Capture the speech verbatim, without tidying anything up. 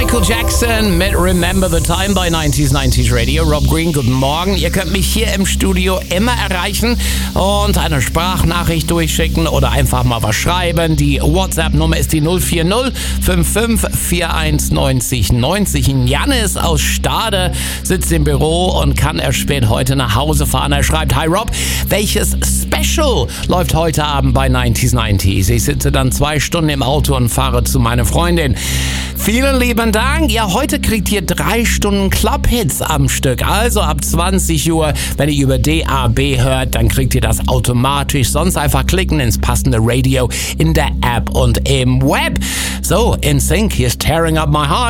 Michael Jackson mit Remember the Time bei neunzig neunzig Radio. Rob Green, guten Morgen. Ihr könnt mich hier im Studio immer erreichen und eine Sprachnachricht durchschicken oder einfach mal was schreiben. Die WhatsApp-Nummer ist die null vier null fünf fünf vier eins neun null neun. Janis aus Stade sitzt im Büro und kann erst spät heute nach Hause fahren. Er schreibt: Hi Rob, welches Special läuft heute Abend bei neunzig neunzig? Ich sitze dann zwei Stunden im Auto und fahre zu meiner Freundin. Vielen lieben Dank. Ja, heute kriegt ihr drei Stunden Club-Hits am Stück. Also ab zwanzig Uhr, wenn ihr über D A B hört, dann kriegt ihr das automatisch. Sonst einfach klicken ins passende Radio in der App und im Web. So, in Sync, here's Tearing Up My Heart.